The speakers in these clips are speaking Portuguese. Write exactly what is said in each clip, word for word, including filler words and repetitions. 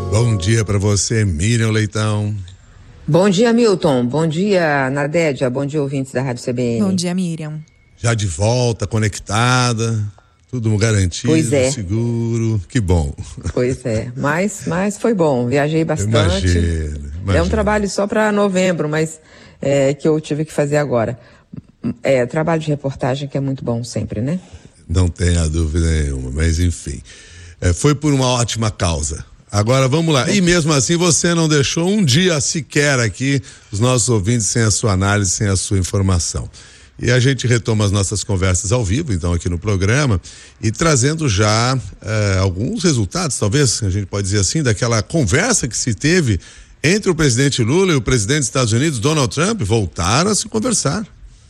Bom dia para você, Miriam Leitão. Bom dia, Milton. Bom dia, Nadédia. Bom dia, ouvintes da Rádio C B N. Bom dia, Miriam. Já de volta, conectada, tudo garantido, pois é. seguro, que bom. Pois é, mas, mas foi bom, viajei bastante. Imagina, imagina. É um trabalho só para novembro, mas é, que eu tive que fazer agora. É, trabalho de reportagem que é muito bom sempre, né? Não tenha dúvida nenhuma, mas enfim, é, foi por uma ótima causa. Agora vamos lá, e mesmo assim você não deixou um dia sequer aqui os nossos ouvintes sem a sua análise, sem a sua informação. E a gente retoma as nossas conversas ao vivo, então, aqui no programa, e trazendo já eh, alguns resultados, talvez a gente pode dizer assim, daquela conversa que se teve entre o presidente Lula e o presidente dos Estados Unidos, Donald Trump, voltaram a se conversar.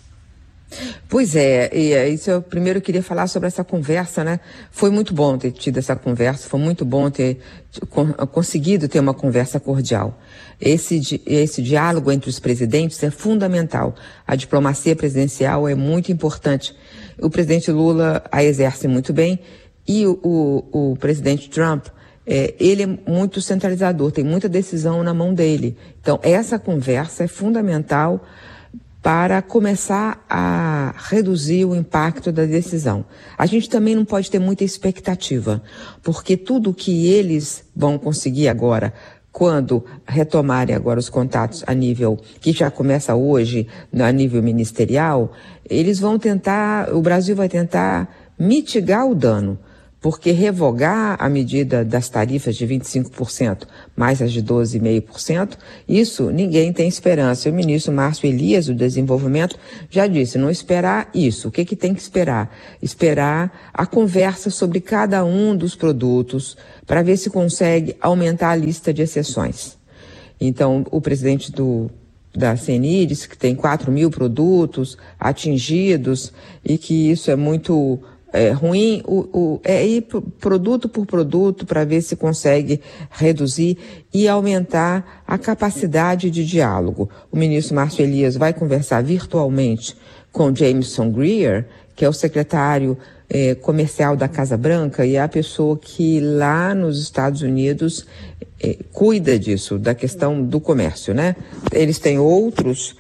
Pois é, e isso eu primeiro queria falar sobre essa conversa, né? Foi muito bom ter tido essa conversa, foi muito bom ter conseguido ter uma conversa cordial. Esse, esse diálogo entre os presidentes é fundamental. A diplomacia presidencial é muito importante. O presidente Lula a exerce muito bem e o, o, o presidente Trump, é, ele é muito centralizador, tem muita decisão na mão dele. Então, essa conversa é fundamental para começar a reduzir o impacto da decisão. A gente também não pode ter muita expectativa, porque tudo que eles vão conseguir agora, quando retomarem agora os contatos a nível, que já começa hoje, a nível ministerial, eles vão tentar, o Brasil vai tentar mitigar o dano, porque revogar a medida das tarifas de vinte e cinco por cento mais as de doze vírgula cinco por cento, isso ninguém tem esperança. O ministro Márcio Elias, do Desenvolvimento, já disse, não esperar isso. O que que tem que esperar? Esperar a conversa sobre cada um dos produtos para ver se consegue aumentar a lista de exceções. Então, o presidente do da C N I disse que tem quatro mil produtos atingidos e que isso é muito É ruim, o, o, é ir produto por produto para ver se consegue reduzir e aumentar a capacidade de diálogo. O ministro Márcio Elias vai conversar virtualmente com Jameson Greer, que é o secretário eh, comercial da Casa Branca e é a pessoa que lá nos Estados Unidos eh, cuida disso, da questão do comércio, né? Eles têm outros,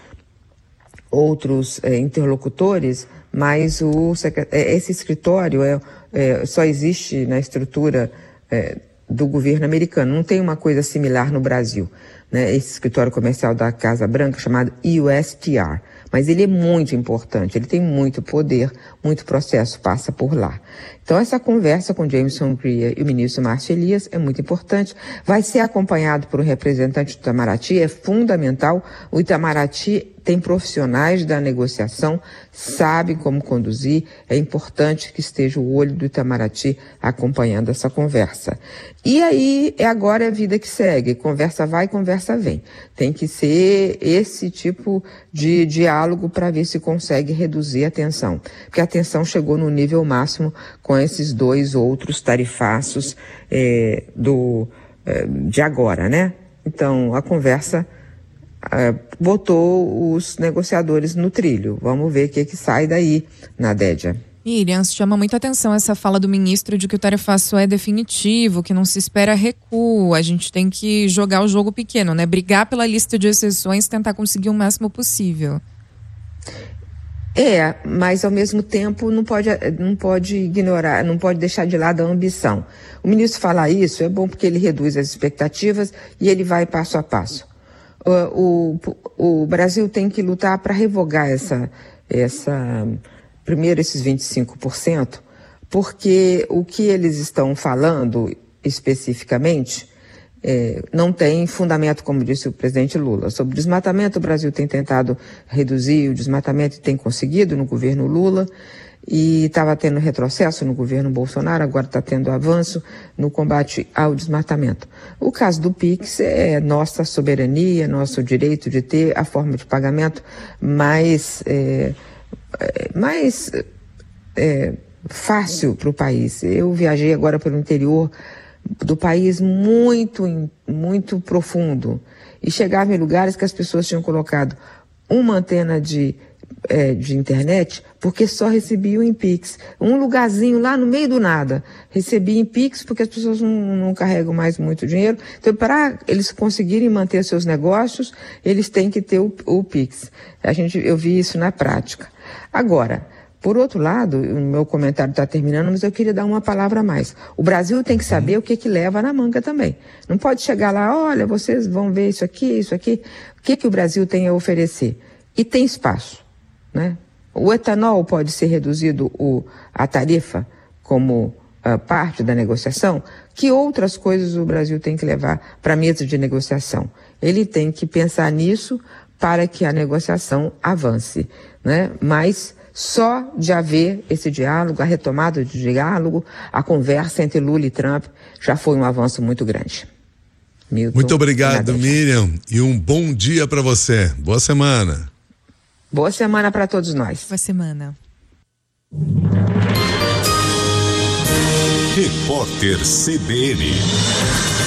outros eh, interlocutores, mas o, esse escritório é, é, só existe na estrutura é, do governo americano. Não tem uma coisa similar no Brasil, né? Esse escritório comercial da Casa Branca chamado U S T R. Mas ele é muito importante, ele tem muito poder, muito processo passa por lá. Então essa conversa com Jameson Greer e o ministro Márcio Elias é muito importante. Vai ser acompanhado por um representante do Itamaraty, é fundamental. O Itamaraty tem profissionais da negociação, sabe como conduzir, é importante que esteja o olho do Itamaraty acompanhando essa conversa. E aí, é agora é a vida que segue, conversa vai, conversa vem. Tem que ser esse tipo de diálogo para ver se consegue reduzir a tensão, porque a tensão chegou no nível máximo com esses dois outros tarifaços é, do, é, de agora, né? Então, a conversa Uh, botou os negociadores no trilho. Vamos ver o que, que sai daí, Nadédia. Miriam, chama muita atenção essa fala do ministro de que o tarifaço é definitivo, que não se espera recuo. A gente tem que jogar o jogo pequeno, né? Brigar pela lista de exceções, tentar conseguir o máximo possível. É, mas ao mesmo tempo não pode, não pode ignorar, não pode deixar de lado a ambição. O ministro falar isso é bom porque ele reduz as expectativas e ele vai passo a passo. O, o, o Brasil tem que lutar para revogar essa, essa, primeiro esses vinte e cinco por cento, porque o que eles estão falando especificamente é, não tem fundamento, como disse o presidente Lula. Sobre desmatamento, o Brasil tem tentado reduzir o desmatamento e tem conseguido no governo Lula. E estava tendo retrocesso no governo Bolsonaro, agora está tendo avanço no combate ao desmatamento. O caso do Pix é nossa soberania, nosso direito de ter a forma de pagamento mais, é, mais é, fácil para o país. Eu viajei agora pelo interior do país muito, muito profundo e chegava em lugares que as pessoas tinham colocado uma antena de é, de internet porque só recebiam em Pix. Um lugarzinho lá no meio do nada recebia em Pix porque as pessoas não, não carregam mais muito dinheiro. Então, para eles conseguirem manter seus negócios, eles têm que ter o, o Pix. A gente, eu vi isso na prática. Agora, por outro lado, o meu comentário está terminando, mas eu queria dar uma palavra a mais. O Brasil tem que saber o que que leva na manga também. Não pode chegar lá, olha, vocês vão ver isso aqui, isso aqui. O que que o Brasil tem a oferecer? E tem espaço, né? O etanol pode ser reduzido, o, a tarifa, como uh, parte da negociação. Que outras coisas o Brasil tem que levar para a mesa de negociação? Ele tem que pensar nisso para que a negociação avance, né? Mas só de haver esse diálogo, a retomada do diálogo, a conversa entre Lula e Trump, já foi um avanço muito grande. Milton, muito obrigado, Miriam, e um bom dia para você. Boa semana. Boa semana para todos nós. Boa semana. Repórter C B N.